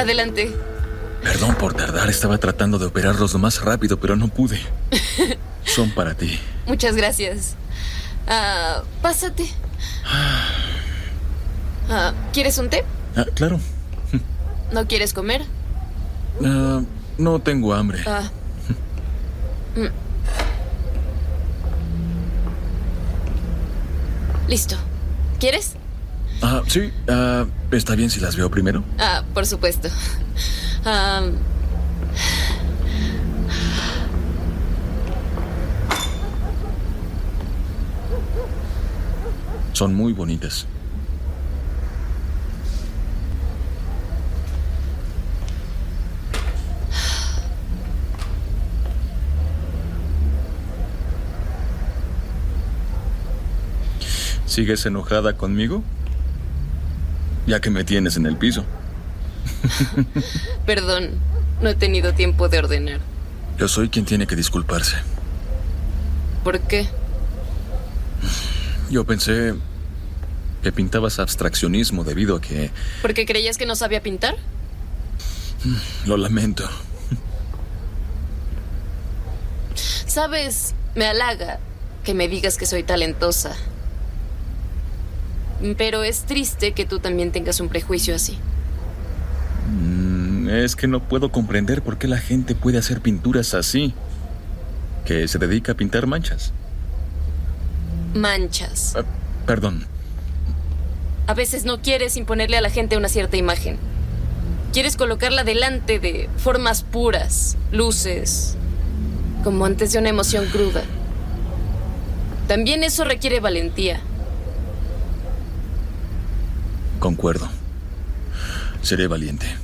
Adelante. Perdón por tardar, estaba tratando de operarlos lo más rápido, pero no pude. Son para ti. Muchas gracias. Pásate. ¿Quieres un té? Claro. ¿No quieres comer? No tengo hambre. Listo. ¿Quieres? Sí. ¿Está bien si las veo primero? Por supuesto. Son muy bonitas. ¿Sigues enojada conmigo? Ya que me tienes en el piso. Perdón, no he tenido tiempo de ordenar. Yo soy quien tiene que disculparse. ¿Por qué? Yo pensé que pintabas abstraccionismo debido a que... ¿Porque creías que no sabía pintar? Lo lamento. Sabes, me halaga que me digas que soy talentosa. Pero es triste que tú también tengas un prejuicio así. Es que no puedo comprender por qué la gente puede hacer pinturas así. Que se dedica a pintar manchas. Manchas. Perdón. A veces no quieres imponerle a la gente una cierta imagen. Quieres colocarla delante de formas puras, luces, como antes de una emoción cruda. También eso requiere valentía. Concuerdo. Seré valiente.